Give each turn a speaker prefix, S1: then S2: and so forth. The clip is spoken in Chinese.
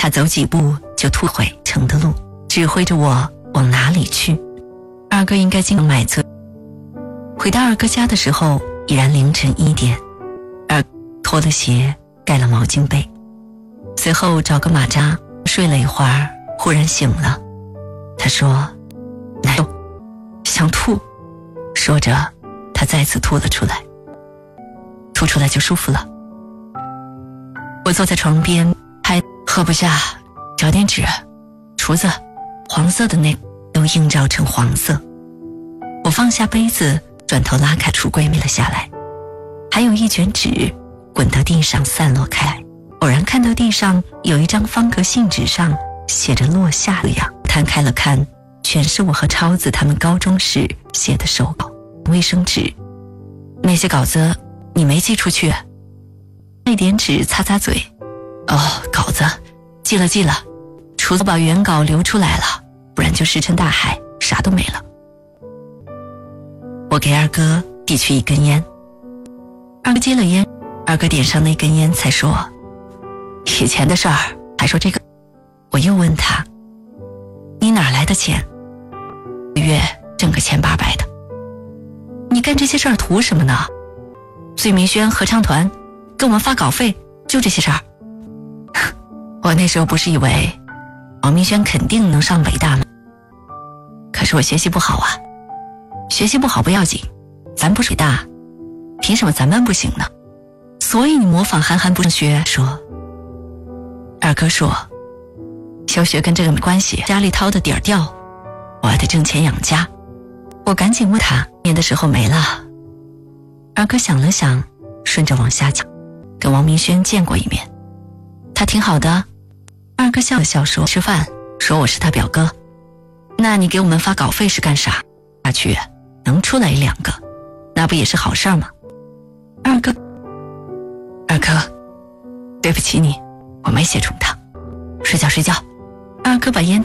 S1: 他走几步就吐回城的路，指挥着我往哪里去。二哥应该经常买醉。回到二哥家的时候已然凌晨1点，二哥脱了鞋，盖了毛巾被，随后找个马扎睡了一会儿，忽然醒了。他说难受，想吐，说着他再次吐了出来，吐出来就舒服了。我坐在床边，还喝不下，找点纸，厨子黄色的那都映照成黄色。我放下杯子，转头拉开橱柜灭了下来，还有一卷纸滚到地上散落开来。偶然看到地上有一张方格信纸，上写着落下的样，摊开了看，全是我和超子他们高中时写的手稿，卫生纸。那些稿子你没寄出去？那点纸擦擦嘴，稿子寄了，厨子把原稿留出来了，不然就石沉大海，啥都没了。我给二哥递去一根烟，二哥接了烟，二哥点上那根烟才说以前的事儿，还说这个。我又问他，你哪来的钱？月挣个700-800的。你干这些事儿图什么呢？醉明轩合唱团给我们发稿费，就这些事儿。我那时候不是以为王明轩肯定能上北大吗？可是我学习不好啊，学习不好不要紧，咱不是北大，凭什么咱们不行呢？所以你模仿韩寒不上学。说二哥说休学跟这个没关系，家里掏的底儿掉，我还得挣钱养家。我赶紧问他念的时候没了。二哥想了想，顺着往下讲，跟王明轩见过一面，他挺好的。二哥笑了笑说吃饭，说我是他表哥。那你给我们发稿费是干啥？下去能出来1-2个，那不也是好事吗？二哥对不起你，我没写重他，睡觉。二哥把烟